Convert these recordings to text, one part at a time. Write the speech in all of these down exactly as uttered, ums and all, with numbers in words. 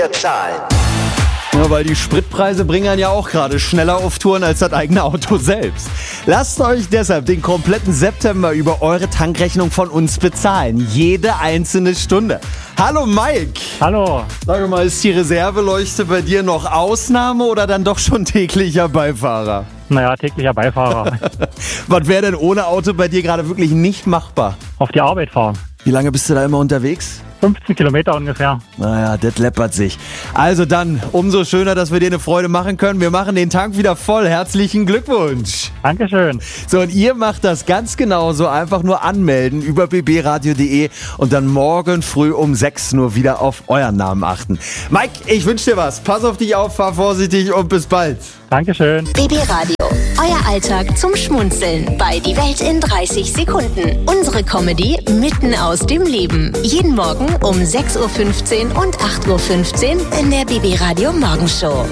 Zahlen. Ja, weil die Spritpreise bringen einen ja auch gerade schneller auf Touren als das eigene Auto selbst. Lasst euch deshalb den kompletten September über eure Tankrechnung von uns bezahlen. Jede einzelne Stunde. Hallo Mike. Hallo. Sag mal, ist die Reserveleuchte bei dir noch Ausnahme oder dann doch schon täglicher Beifahrer? Naja, täglicher Beifahrer. Was wäre denn ohne Auto bei dir gerade wirklich nicht machbar? Auf die Arbeit fahren. Wie lange bist du da immer unterwegs? fünfzehn Kilometer ungefähr. Naja, das läppert sich. Also dann, umso schöner, dass wir dir eine Freude machen können. Wir machen den Tank wieder voll. Herzlichen Glückwunsch. Dankeschön. So, und ihr macht das ganz genauso. Einfach nur anmelden über b b radio punkt d e und dann morgen früh um sechs nur wieder auf euren Namen achten. Mike, ich wünsche dir was. Pass auf dich auf, fahr vorsichtig und bis bald. Dankeschön. B B Radio, euer Alltag zum Schmunzeln bei Die Welt in dreißig Sekunden. Unsere Comedy mitten aus dem Leben. Jeden Morgen um sechs Uhr fünfzehn und acht Uhr fünfzehn in der B B Radio Morgenshow.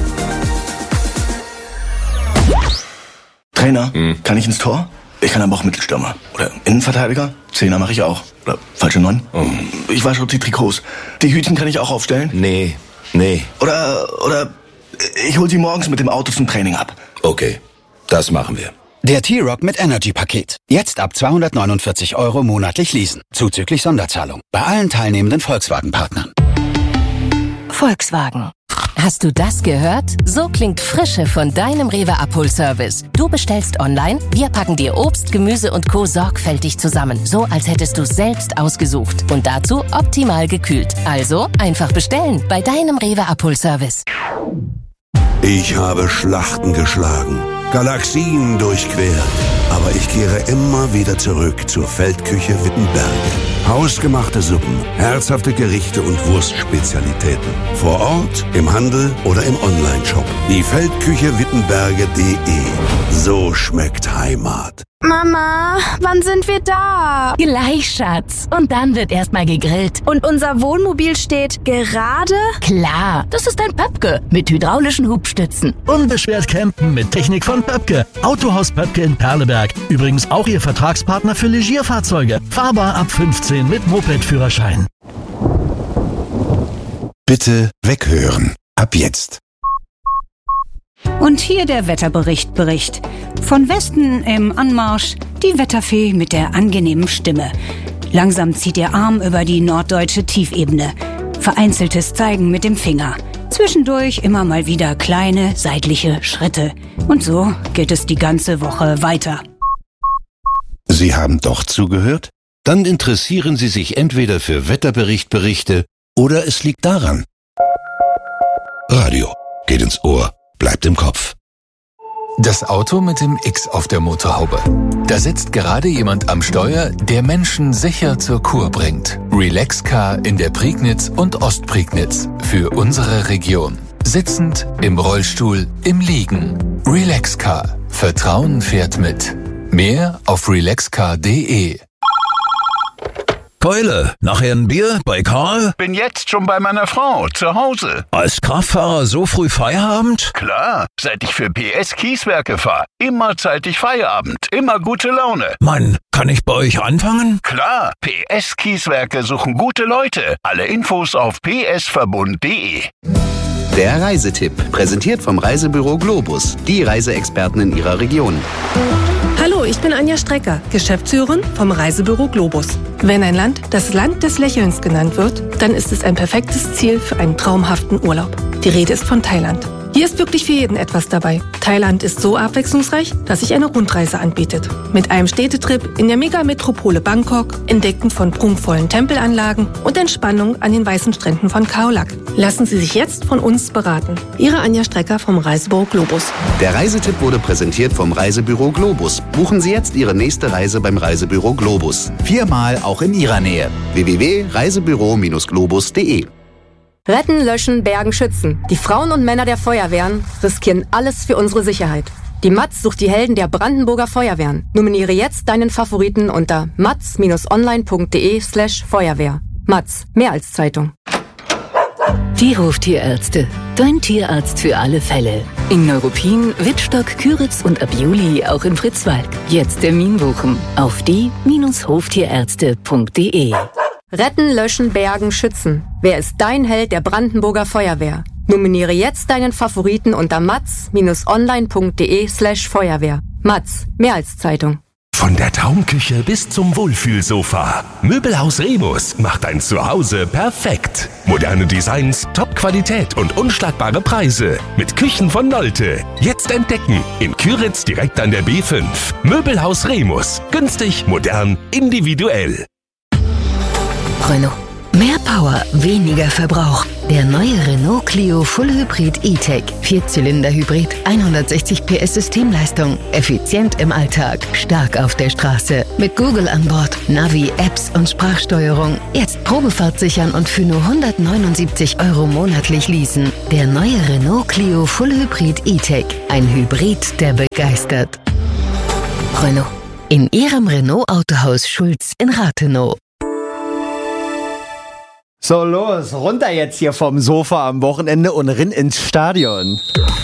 Trainer, hm. kann ich ins Tor? Ich kann aber auch Mittelstürmer. Oder Innenverteidiger? Zehner mache ich auch. Oder falsche Neun? Oh. Ich wasche auch die Trikots. Die Hütchen kann ich auch aufstellen? Nee, nee. Oder, oder ich hol sie morgens mit dem Auto zum Training ab. Okay, das machen wir. Der T-Rock mit Energy-Paket. Jetzt ab zweihundertneunundvierzig Euro monatlich leasen. Zuzüglich Sonderzahlung. Bei allen teilnehmenden Volkswagen-Partnern. Volkswagen. Hast du das gehört? So klingt Frische von deinem Rewe-Abholservice. Du bestellst online, wir packen dir Obst, Gemüse und Co. sorgfältig zusammen. So, als hättest du es selbst ausgesucht. Und dazu optimal gekühlt. Also einfach bestellen bei deinem Rewe-Abholservice. Ich habe Schlachten geschlagen, Galaxien durchquert, aber ich kehre immer wieder zurück zur Feldküche Wittenberge. Hausgemachte Suppen, herzhafte Gerichte und Wurstspezialitäten. Vor Ort, im Handel oder im Onlineshop. Die Feldküche Wittenberge punkt de. So schmeckt Heimat. Mama, wann sind wir da? Gleich, Schatz. Und dann wird erstmal gegrillt. Und unser Wohnmobil steht gerade? Klar, das ist ein Pöpke mit hydraulischen Hubstützen. Unbeschwert campen mit Technik von Pöpke. Autohaus Pöpke in Perleberg. Übrigens auch Ihr Vertragspartner für Legierfahrzeuge. Fahrbar ab fünfzehn mit Moped-Führerschein. Bitte weghören. Ab jetzt. Und hier der Wetterbericht Bericht. Von Westen im Anmarsch die Wetterfee mit der angenehmen Stimme. Langsam zieht ihr Arm über die norddeutsche Tiefebene. Vereinzeltes Zeigen mit dem Finger. Zwischendurch immer mal wieder kleine seitliche Schritte. Und so geht es die ganze Woche weiter. Sie haben doch zugehört? Dann interessieren Sie sich entweder für Wetterberichtberichte oder es liegt daran. Radio geht ins Ohr, bleibt im Kopf. Das Auto mit dem X auf der Motorhaube. Da sitzt gerade jemand am Steuer, der Menschen sicher zur Kur bringt. Relaxcar in der Prignitz und Ostprignitz. Für unsere Region. Sitzend, im Rollstuhl, im Liegen. Relaxcar. Vertrauen fährt mit. Mehr auf relaxcar punkt de. Keule, nachher ein Bier bei Karl? Bin jetzt schon bei meiner Frau, zu Hause. Als Kraftfahrer so früh Feierabend? Klar, seit ich für P S Kieswerke fahre. Immer zeitig Feierabend, immer gute Laune. Mann, kann ich bei euch anfangen? Klar, P S Kieswerke suchen gute Leute. Alle Infos auf p s verbund punkt de. Der Reisetipp, präsentiert vom Reisebüro Globus, die Reiseexperten in Ihrer Region. Hallo, ich bin Anja Strecker, Geschäftsführerin vom Reisebüro Globus. Wenn ein Land das Land des Lächelns genannt wird, dann ist es ein perfektes Ziel für einen traumhaften Urlaub. Die Rede ist von Thailand. Hier ist wirklich für jeden etwas dabei. Thailand ist so abwechslungsreich, dass sich eine Rundreise anbietet. Mit einem Städtetrip in der Megametropole Bangkok, Entdecken von prunkvollen Tempelanlagen und Entspannung an den weißen Stränden von Khao Lak. Lassen Sie sich jetzt von uns beraten. Ihre Anja Strecker vom Reisebüro Globus. Der Reisetipp wurde präsentiert vom Reisebüro Globus. Buchen Sie jetzt Ihre nächste Reise beim Reisebüro Globus. Viermal auch in Ihrer Nähe. w w w punkt reisebüro globus punkt de. Retten, löschen, bergen, schützen. Die Frauen und Männer der Feuerwehren riskieren alles für unsere Sicherheit. Die M A Z sucht die Helden der Brandenburger Feuerwehren. Nominiere jetzt deinen Favoriten unter matz online punkt de slash Feuerwehr. M A Z, mehr als Zeitung. Die Hoftierärzte. Dein Tierarzt für alle Fälle. In Neuruppin, Wittstock, Küritz und ab Juli auch in Fritzwalk. Jetzt Termin buchen auf die Hoftierärzte punkt de. Retten, löschen, bergen, schützen. Wer ist dein Held der Brandenburger Feuerwehr? Nominiere jetzt deinen Favoriten unter matz-online.de slash Feuerwehr. Matz, mehr als Zeitung. Von der Traumküche bis zum Wohlfühlsofa. Möbelhaus Remus macht dein Zuhause perfekt. Moderne Designs, Top-Qualität und unschlagbare Preise. Mit Küchen von Nolte. Jetzt entdecken. In Küritz direkt an der B fünf. Möbelhaus Remus. Günstig, modern, individuell. Renault. Mehr Power, weniger Verbrauch. Der neue Renault Clio Full Hybrid E-Tech. Vierzylinder-Hybrid, hundertsechzig P S Systemleistung. Effizient im Alltag, stark auf der Straße. Mit Google an Bord, Navi, Apps und Sprachsteuerung. Jetzt Probefahrt sichern und für nur hundertneunundsiebzig Euro monatlich leasen. Der neue Renault Clio Full Hybrid E-Tech. Ein Hybrid, der begeistert. Renault. In Ihrem Renault Autohaus Schulz in Rathenow. So, los, runter jetzt hier vom Sofa am Wochenende und rinn ins Stadion.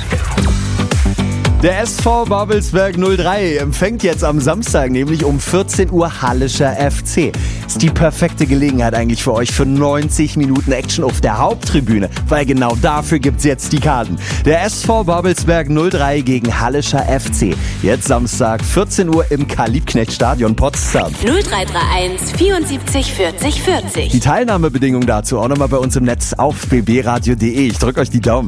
Der S V Babelsberg null drei empfängt jetzt am Samstag nämlich um vierzehn Uhr Hallischer F C. Ist die perfekte Gelegenheit eigentlich für euch für neunzig Minuten Action auf der Haupttribüne, weil genau dafür gibt's jetzt die Karten. Der S V Babelsberg null drei gegen Hallischer F C. Jetzt Samstag vierzehn Uhr im Karl-Liebknecht-Stadion Potsdam. null drei drei eins vierundsiebzig vierzig vierzig. Die Teilnahmebedingungen dazu auch nochmal bei uns im Netz auf b b radio punkt de. Ich drücke euch die Daumen.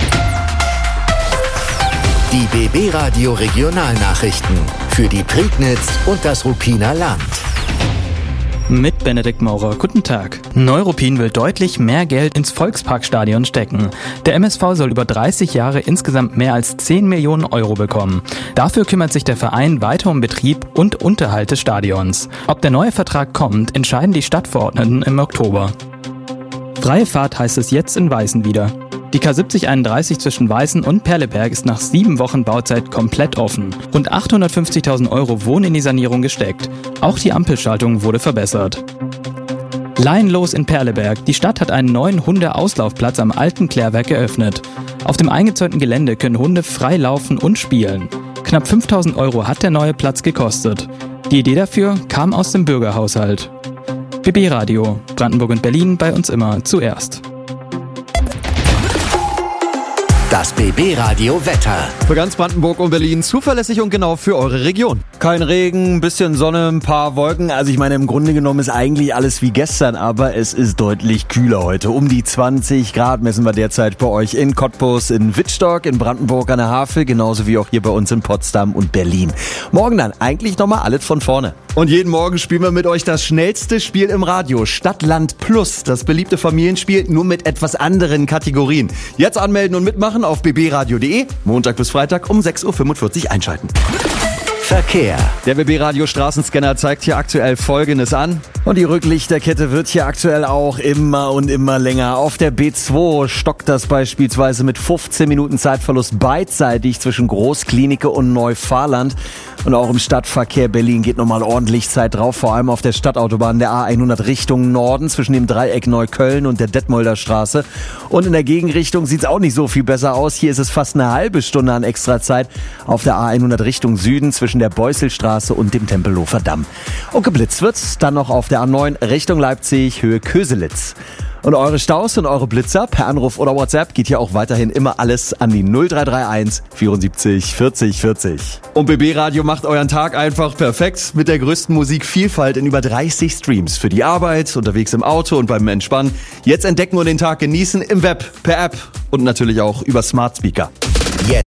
Die B B Radio Regionalnachrichten für die Prignitz und das Ruppiner Land. Mit Benedikt Maurer. Guten Tag. Neuruppin will deutlich mehr Geld ins Volksparkstadion stecken. Der M S V soll über dreißig Jahre insgesamt mehr als zehn Millionen Euro bekommen. Dafür kümmert sich der Verein weiter um Betrieb und Unterhalt des Stadions. Ob der neue Vertrag kommt, entscheiden die Stadtverordneten im Oktober. Freie Fahrt heißt es jetzt in Weißen wieder. Die K siebzig einunddreißig zwischen Weißen und Perleberg ist nach sieben Wochen Bauzeit komplett offen. Rund achthundertfünfzigtausend Euro wurden in die Sanierung gesteckt. Auch die Ampelschaltung wurde verbessert. Laienlos in Perleberg. Die Stadt hat einen neuen Hundeauslaufplatz am alten Klärwerk eröffnet. Auf dem eingezäunten Gelände können Hunde frei laufen und spielen. Knapp fünftausend Euro hat der neue Platz gekostet. Die Idee dafür kam aus dem Bürgerhaushalt. B B Radio, Brandenburg und Berlin, bei uns immer zuerst. Das B B Radio Wetter. Für ganz Brandenburg und Berlin zuverlässig und genau für eure Region. Kein Regen, ein bisschen Sonne, ein paar Wolken. Also ich meine, im Grunde genommen ist eigentlich alles wie gestern, aber es ist deutlich kühler heute. Um die zwanzig Grad messen wir derzeit bei euch in Cottbus, in Wittstock, in Brandenburg an der Havel, genauso wie auch hier bei uns in Potsdam und Berlin. Morgen dann eigentlich nochmal alles von vorne. Und jeden Morgen spielen wir mit euch das schnellste Spiel im Radio. Stadt-Land Plus, das beliebte Familienspiel, nur mit etwas anderen Kategorien. Jetzt anmelden und mitmachen auf b b radio punkt de. Montag bis Freitag um sechs Uhr fünfundvierzig einschalten. Verkehr. Der B B Radio Straßenscanner zeigt hier aktuell Folgendes an. Und die Rücklichterkette wird hier aktuell auch immer und immer länger. Auf der B zwei stockt das beispielsweise mit fünfzehn Minuten Zeitverlust beidseitig zwischen Großklinike und Neufahrland. Und auch im Stadtverkehr Berlin geht nochmal ordentlich Zeit drauf, vor allem auf der Stadtautobahn der A hundert Richtung Norden zwischen dem Dreieck Neukölln und der Detmolder Straße. Und in der Gegenrichtung sieht es auch nicht so viel besser aus. Hier ist es fast eine halbe Stunde an Extrazeit auf der A hundert Richtung Süden zwischen der Beusselstraße und dem Tempelhofer Damm. Und geblitzt wird's dann noch auf der A neun Richtung Leipzig, Höhe Köselitz. Und eure Staus und eure Blitzer per Anruf oder WhatsApp geht hier auch weiterhin immer alles an die null drei drei eins vierundsiebzig vierzig vierzig. Und B B Radio macht euren Tag einfach perfekt mit der größten Musikvielfalt in über dreißig Streams. Für die Arbeit, unterwegs im Auto und beim Entspannen. Jetzt entdecken und den Tag genießen im Web, per App und natürlich auch über Smart Speaker. Jetzt